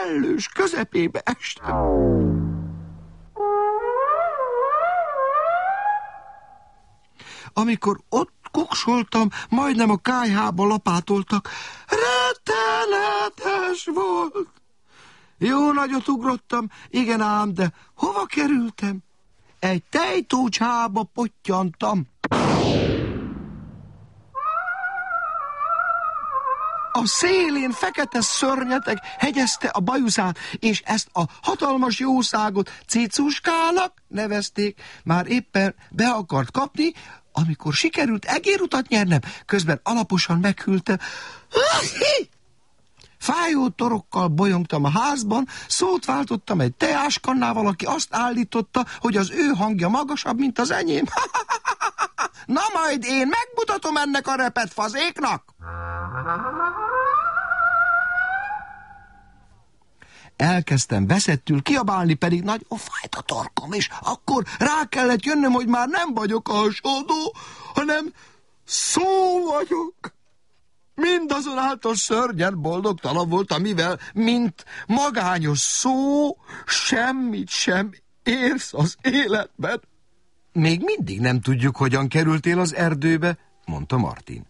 mellős közepébe estem. Amikor ott kuksoltam, majdnem a kályhába lapátoltak. Rettenetes volt. Jó nagyot ugrottam, igen ám, de hova kerültem? Egy tejtócsába pottyantam. A szélén fekete szörnyeteg hegyezte a bajuszát, és ezt a hatalmas jószágot cicuskának nevezték. Már éppen be akart kapni, amikor sikerült egérutat nyernem, közben alaposan meghűltem. Fájó torokkal bolyongtam a házban, szót váltottam egy teáskannával, aki azt állította, hogy az ő hangja magasabb, mint az enyém. Na majd én megmutatom ennek a repett fazéknak! Elkezdtem veszettül kiabálni, pedig nagyon fájt a torkom, és akkor rá kellett jönnöm, hogy már nem vagyok alsódó, hanem szó vagyok. Mindazonáltal szörnyen boldogtalan voltam, mivel, mint magányos szó, semmit sem érsz az életben. Még mindig nem tudjuk, hogyan kerültél az erdőbe, mondta Martin.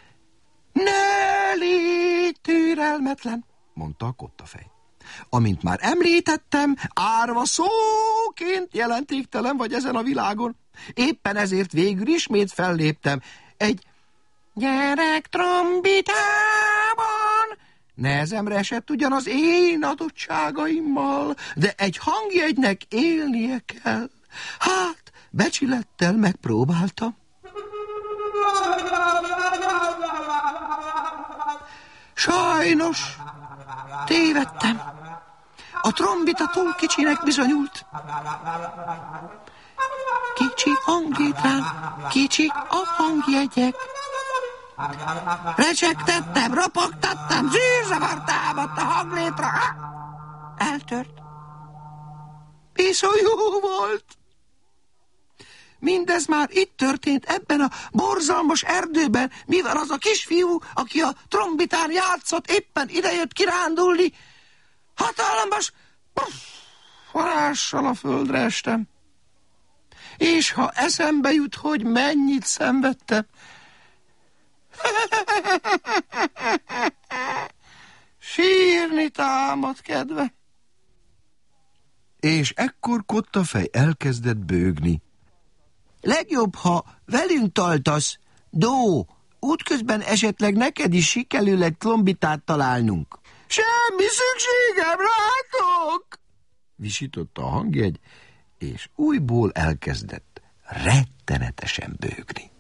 Ne légy türelmetlen, mondta a kottafej. Amint már említettem, árva szóként jelentéktelen vagy ezen a világon. Éppen ezért végül ismét felléptem egy gyerek trombitában. Nehezemre esett ugyan az én adottságaimmal, de egy hangjegynek élnie kell. Hát, becsülettel megpróbáltam. Sajnos tévedtem. A trombita túl kicsinek bizonyult. Kicsi hanglétrán, kicsik a hangjegyek. Recsegtettem, ropogtattam, zűrzavar támadt a hanglétra. Eltört. Bizony jó volt. Mindez már itt történt, ebben a borzalmas erdőben, mivel az a kisfiú, aki a trombitán játszott, éppen idejött kirándulni. Hatalmas varással a földre estem. És ha eszembe jut, hogy mennyit szenvedtem, sírni támad kedve. És ekkor kottafej elkezdett bőgni. Legjobb, ha velünk tartasz, Dó, útközben esetleg neked is sikerül egy trombitát találnunk. Semmi szükségem rátok! Visította a hangjegy, és újból elkezdett rettenetesen bőgni.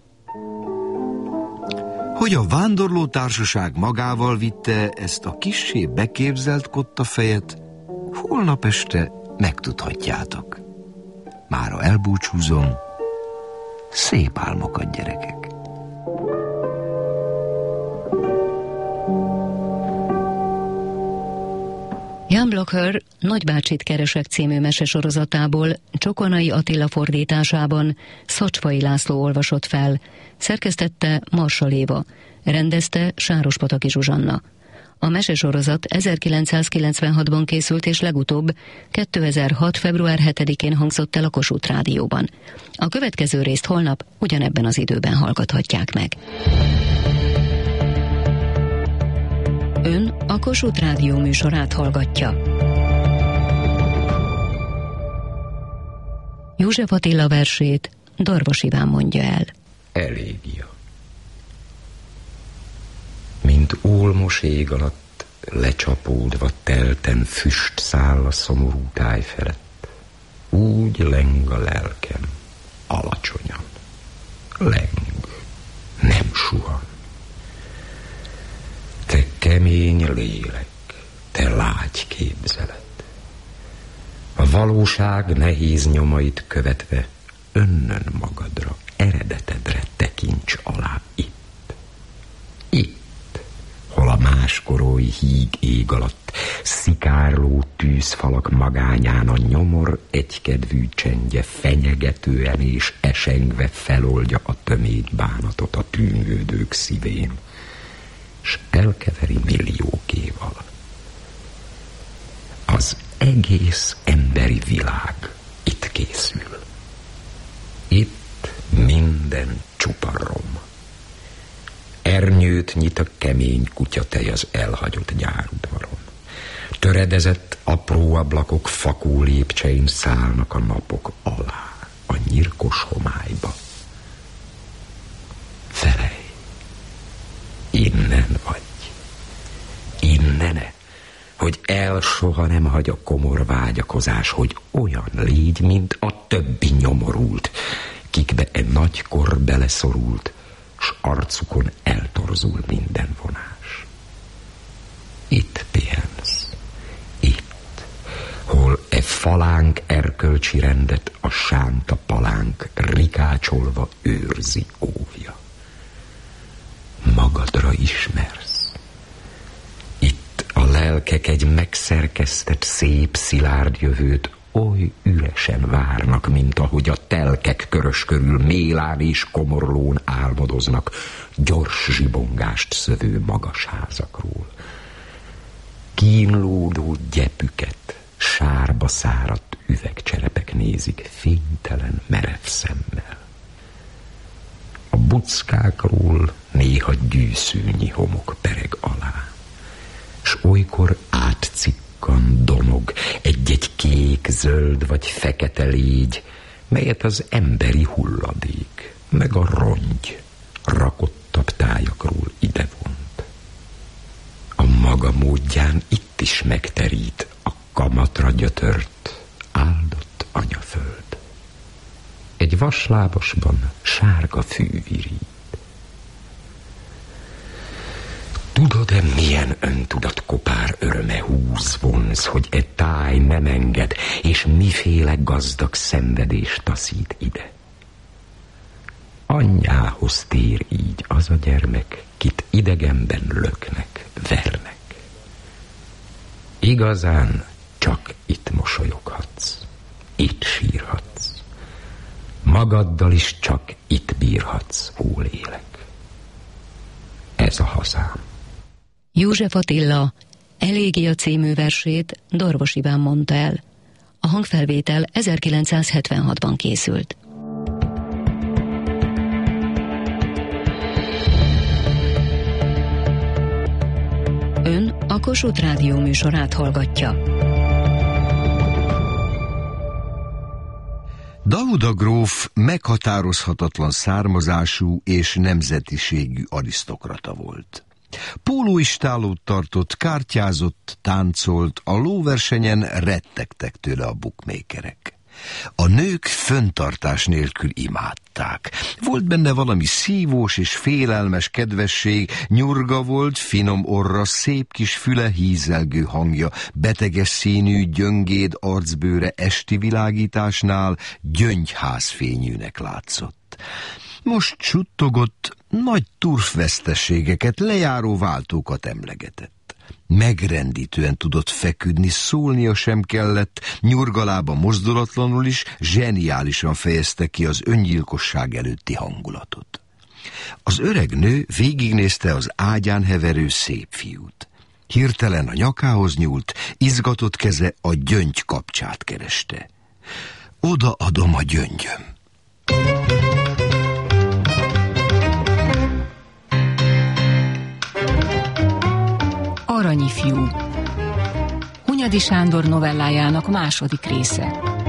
Hogy a vándorló társaság magával vitte ezt a kissé beképzelt kottafejet, holnap este megtudhatjátok. Mára elbúcsúzom, szép álmokat, gyerekek! Jan Blocher Nagybácsit keresek című mesesorozatából Csokonai Attila fordításában Szacsvai László olvasott fel, szerkesztette Marshall Éva, rendezte Sárospataki Zsuzsanna. A mesesorozat 1996-ban készült, és legutóbb 2006. február 7-én hangzott el a Kossuth Rádióban. A következő részt holnap ugyanebben az időben hallgathatják meg. Ön a Kossuth Rádió műsorát hallgatja. József Attila versét Darvas Iván mondja el. Elégia. Mint ólmos ég alatt lecsapódva telten füst száll a szomorú táj felett, úgy leng a lelkem alacsonyan. Leng, nem suhan. Te kemény lélek, te lágy képzelet, a valóság nehéz nyomait követve önnön magadra, eredetedre tekints alá itt. Itt, hol a máskorói híg ég alatt szikárló tűzfalak magányán a nyomor egykedvű csendje fenyegetően és esengve feloldja a tömény bánatot a tűnődők szívén, s elkeveri milliókéval. egész emberi világ itt készül. Itt minden csupa rom. Ernyőt nyit a kemény kutyatej az elhagyott gyárudvaron. Töredezett apró ablakok fakó lépcsein szállnak a napok alá, a nyirkos homályba. Felej, innen vagy, innene, hogy el soha nem hagy a komor vágyakozás, hogy olyan légy, mint a többi nyomorult, kikbe nagykor beleszorult, s arcukon eltorzul minden vonás. Itt pihensz, itt, hol falánk erkölcsi rendet a sánta palánk rikácsolva őrzi, óvja. Magadra ismersz. Itt a lelkek egy megszerkesztett, szép, szilárd jövőt oly üresen várnak, mint ahogy a telkek körös körül Mélán és Komorlón álmodoznak gyors zsibongást szövő magas házakról. Kínlódó gyepüket sárba száradt üvegcserepek nézik fénytelen, merev szemmel. A buckákról néha gyűszűnyi homok pereg alá, s olykor átcikkan donog egy-egy kék, zöld vagy fekete légy, melyet az emberi hulladék, meg a rongy rakottabb tájakról idevont. A maga módján itt is megterít a kamatra gyötört, áldott anyaföld. Egy vaslábasban sárga fű virít. Tudod-e, milyen öntudat kopár öröme húz vonz, hogy e táj nem enged, és miféle gazdag szenvedés taszít ide? Anyjához tér így az a gyermek, kit idegenben löknek, vernek. Igazán csak itt mosolyoghatsz, itt sírhatsz. Magaddal is csak itt bírhatsz, ó lélek. Ez a hazám. József Attila Elégia című versét Darvas Iván mondta el. A hangfelvétel 1976-ban készült. Ön a Kossuth Rádió műsorát hallgatja. Daruda gróf meghatározhatatlan származású és nemzetiségű arisztokrata volt. Pólóistálót tartott, kártyázott, táncolt, a lóversenyen rettegtek tőle a bukmékerek. A nők föntartás nélkül imádták. Volt benne valami szívós és félelmes kedvesség, nyurga volt, finom orra, szép kis füle, hízelgő hangja, beteges színű, gyöngéd arcbőre esti világításnál gyöngyházfényűnek látszott. Most suttogott, nagy turfveszteségeket, lejáró váltókat emlegetett. Megrendítően tudott feküdni, szólnia sem kellett, nyurgalába mozdulatlanul is, zseniálisan fejezte ki az öngyilkosság előtti hangulatot. Az öreg nő végignézte az ágyán heverő szép fiút. Hirtelen a nyakához nyúlt, izgatott keze a gyöngy kapcsát kereste. Odaadom a gyöngyöm. Aranyi fiú. Hunyadi Sándor novellájának második része.